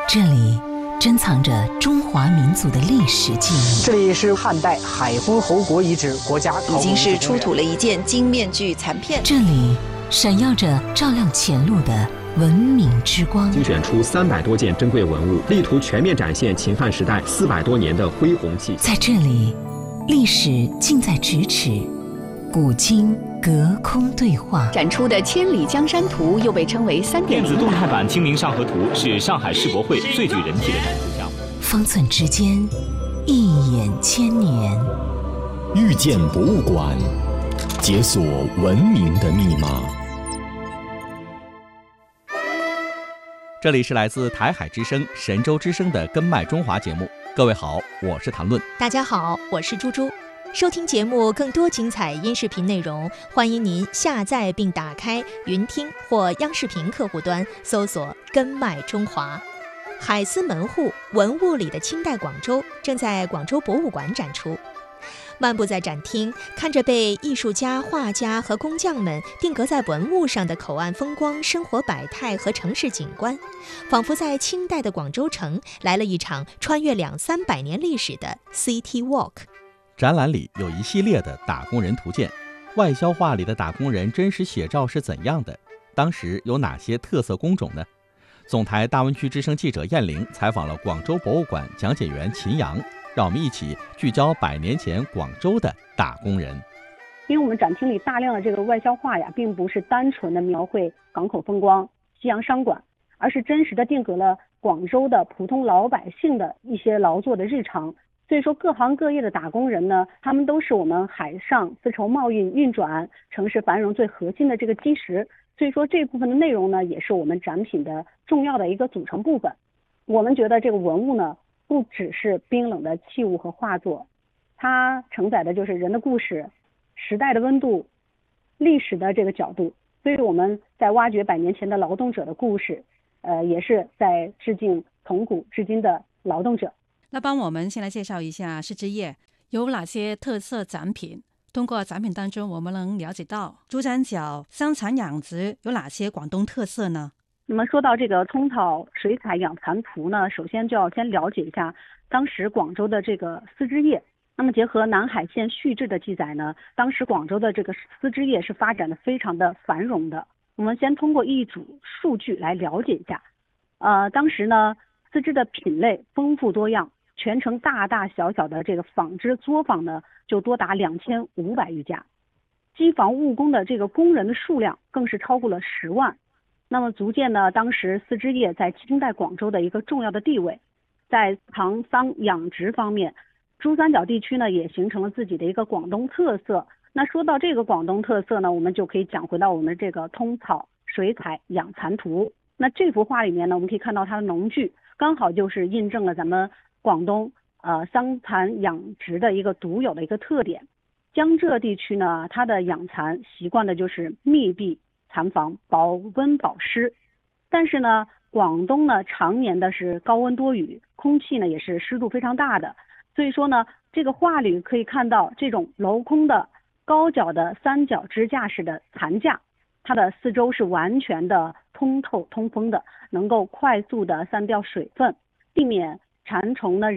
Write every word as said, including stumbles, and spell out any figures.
这里珍藏着中华民族的历史记忆。 这里是汉代海昏侯国遗址国家考古已经是出土了一件金面具残片。 这里闪耀着照亮前路的文明之光。 精选出三百多件珍贵文物，力图全面展现秦汉时代四百多年的恢弘气。 在这里，历史近在咫尺，古今隔空对话。 展出的《千里江山图》又被称为三点零电子动态版《清明上河图》是上海世博会最具人气的展出项目。 方寸之间，一眼千年。 遇见博物馆，解锁文明的密码。 这里是来自台海之声、神州之声的根脉中华节目。各位好，我是谭论。 大家好，我是猪猪。收听节目更多精彩音视频内容，欢迎您下载并打开云听或央视频客户端，搜索根脉中华。海丝门户文物里的清代广州正在广州博物馆展出。漫步在展厅，看着被艺术家、画家和工匠们定格在文物上的口岸风光、生活百态和城市景观，仿佛在清代的广州城来了一场穿越两三百年历史的 City Walk。 展览里有一系列的打工人图鉴，外销画里的打工人真实写照是怎样的？当时有哪些特色工种呢？总台大湾区之声记者燕玲采访了广州博物馆讲解员秦阳，让我们一起聚焦百年前广州的打工人。 因为我们展厅里大量的这个外销画呀，并不是单纯的描绘港口风光、西洋商馆，而是真实的定格了广州的普通老百姓的一些劳作的日常。所以说各行各业的打工人呢，他们都是我们海上丝绸贸易运转、城市繁荣最核心的这个基石。所以说这部分的内容呢，也是我们展品的重要的一个组成部分。我们觉得这个文物呢，不只是冰冷的器物和画作，它承载的就是人的故事、时代的温度、历史的这个角度。所以我们在挖掘百年前的劳动者的故事，呃，也是在致敬从古至今的劳动者。 那帮我们先来介绍一下丝织业有哪些特色展品。通过展品当中，我们能了解到珠三角生产养殖有哪些广东特色呢？ 那么说到这个葱草水采养蚕图呢，首先就要先了解一下当时广州的这个丝织业。那么结合南海县续志的记载呢，当时广州的这个丝织业是发展的非常的繁荣的。我们先通过一组数据来了解一下。呃，当时呢，丝织的品类丰富多样，全城大大小小的这个纺织作坊呢，就多达两千五百余家，机房务工的这个工人的数量更是超过了十万。那么足见呢，当时丝织业在清代广州的一个重要的地位。在藏桑养殖方面，珠三角地区呢也形成了自己的一个广东特色。那说到这个广东特色呢，我们就可以讲回到我们这个通草水采养蚕图。那这幅画里面呢，我们可以看到它的农具刚好就是印证了咱们广东呃桑蚕养殖的一个独有的一个特点。江浙地区呢，它的养蚕习惯的就是密闭蚕房，保温保湿。但是呢，广东呢常年的是高温多雨，空气呢也是湿度非常大的。所以说呢，这个画里可以看到这种镂空的高脚的三角支架式的蚕架，它的四周是完全的通透通风的，能够快速的散掉水分，避免蚕虫呢